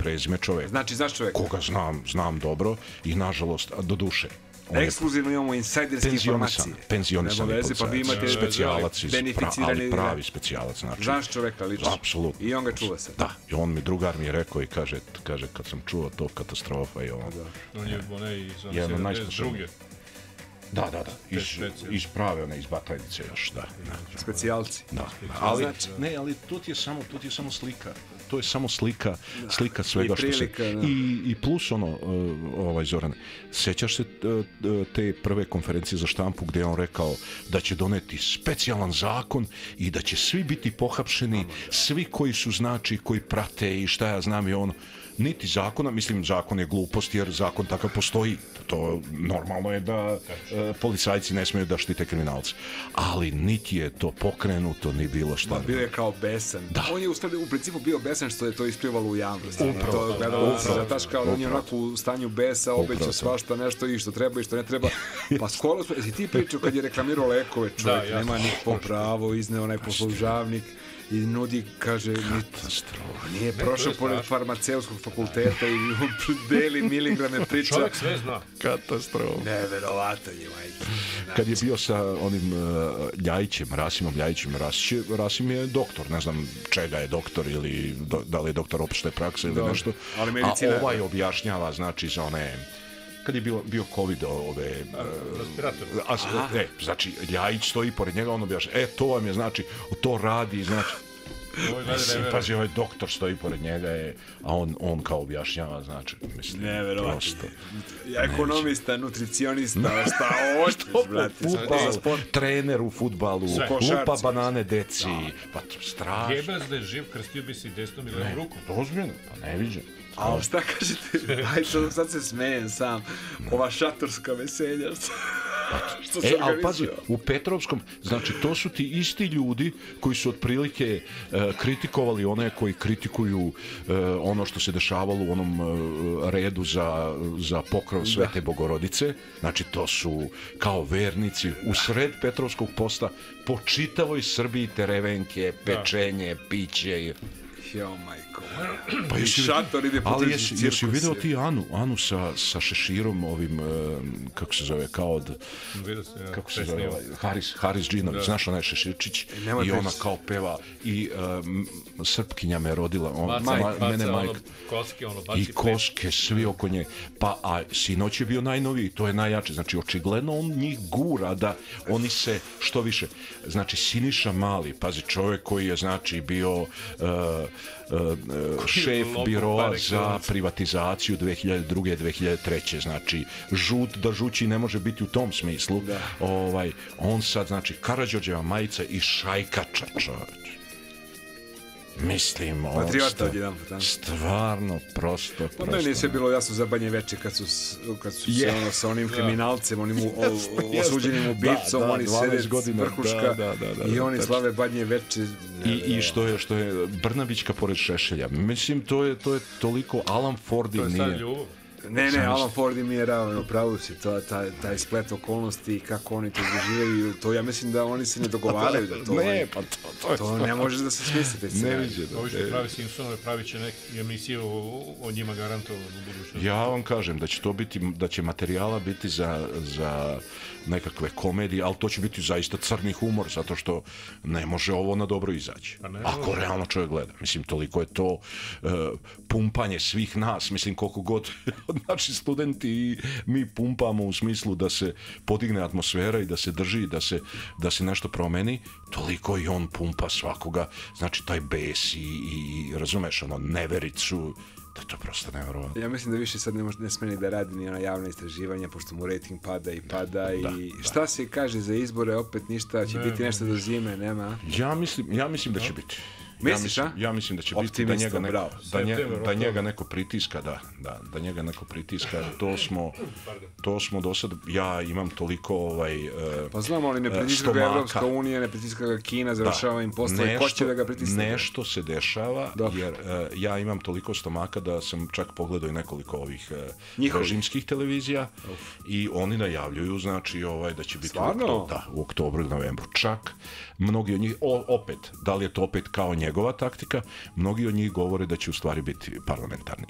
prezime čoveka. Znači, znaš čoveka? Koga znam dobro i nažalost, do duše. Ekskluzivno imamo insajderske informacije. Penzionisani policajac, specijalac, ali pravi specijalac. Znaš čoveka lično? Apsolutno. I on ga čuva sad. Da, i on mi, drugar mi je rekao i kaže, kad sam čuo to, katastrofa i ovo. On je onaj iz 72. Da, iz prave one, iz Batajnice još, da. Specijalci. Da, ali, ne, ali to ti je samo slika. To je samo slika svega što se... I plus ono, Zorane, sećaš se te prve konferencije za štampu gdje je on rekao da će doneti specijalan zakon i da će svi biti pohapšeni, svi koji su, znači, koji prate i šta ja znam i ono, niti zakona, mislim zakon je glupost jer zakon takav postoji, to normalno je da policajci ne smiju da štite kriminalce, ali niti je to pokrenuto ni bilo šta. Bio je kao besan. On je u principu bio besan što je to isplivalo u javnosti. Upravo. To je gledalo se zataškao, on je onako u stanju besa, obećao svašta nešto i što treba i što ne treba. Pa skoro su, jesi ti pričao kad je reklamirao lekove, čovjek nema nikakvo pravo, izneo onaj poslužavnik i nudi, kaže, nije prošao pored farmaceutskog fakulteta i deli miligrame priča. Čovjek sve zna. Katastrofa. Neverovatan je, majke. Kad je bio sa onim Ljajićem, Rasimom Ljajićem, Rasim je doktor, ne znam čega je doktor ili da li je doktor opšte prakse ili nešto, a ovaj objašnjava, znači, za one... Kad je bio COVID znači Ljajić stoji pored njega, on objašnja, to vam je, znači, to radi, znači, pazi, ovaj doktor stoji pored njega, a on kao objašnjava, znači, mislim, prosto. Ekonomista, nutricionista, šta hoćeš, brate? Trener u fudbalu, lupa banane deci, pa strašno. Gebels da je živ, krstio bi si desnom ili levom rukom. Ozbiljno, pa ne viđem. A šta kažete? Ajde, sad se smejem sam. Ova šatorska veselja. Ali pazi, u Petrovskom, znači, to su ti isti ljudi koji su otprilike kritikovali one koji kritikuju ono što se dešavalo u onom redu za pokrov Svete Bogorodice. Znači, to su kao vernici u sred Petrovskog posta po čitavoj Srbiji terevenke, pečenje, piće. Jo, majko. Pa šator ide po tržištu cirkusa. Jesi vidio ti Anu sa šeširom ovim, kako se zove, kao od... Kako se zove, Haris Džinović, znaš onaj šeširčić? I ona kao peva i Srpkinja me rodila, mene majka. I koske, svi oko nje. Pa, a sinoć je bio najnoviji, to je najjače. Znači, očigledno on njih gura da oni se što više... Znači, Siniša Mali, pazi, čovjek koji je, znači, bio... šef biroa za privatizaciju 2002-2003. Znači, žući ne može biti u tom smislu. On sad, znači, Karađorđeva majica i šajkača, čovječ. Mislim, patriota odjedan put. Stvarno, prosto. Pa meni je sve bilo jasno za Banje Veče kad su se sa onim kriminalcem, onim osuđenim ubicom, oni sede vrhuška i oni slave Banje Veče. I što je Brnabićka pored Šešelja. Mislim, to je toliko Alan Ford im nije... Ne, Alan Ford im nije ravno, pravo si, taj splet okolnosti i kako oni to doživaju, to ja mislim da oni se ne dogovaraju da to... Ne, pa to ne može da se smisli. Ne viđe. Ovi što pravi Simpsonove, pravit će neke emisije o njima garantovano u budućnosti. Ja vam kažem da će to biti, da će materijala biti za nekakve komedije, ali to će biti zaista crni humor, zato što ne može ovo na dobro izaći. Ako realno čovjek gleda. Mislim, toliko je to pumpanje svih nas, mislim, koliko god naši studenti i mi pumpamo u smislu da se podigne atmosfera i da se drži, da se nešto promeni, toliko i on pumpa svakoga, znači taj bes i razumeš, nevericu, da to prosto nevjerovatno. Ja mislim da više sad ne smije da radi ni ona javna istraživanja, pošto mu rating pada i šta se kaže za izbore, opet ništa, će biti nešto do zime, nema? Ja mislim da će biti. Misliš, a? Ja mislim da će biti da njega neko pritiska, da njega neko pritiska, to smo do sad, ja imam toliko pa znamo, ali ne pritiska ga Evropska unija, ne pritiska ga Kina, završava im poslove, ko će da ga pritisne? Nešto se dešava, jer ja imam toliko stomaka da sam čak pogledao i nekoliko ovih režimskih televizija i oni najavljuju, znači, da će biti u oktobru i novembru. Čak mnogi od njih, opet, da li je to opet kao njegova taktika, mnogi od njih govore da će u stvari biti parlamentarni.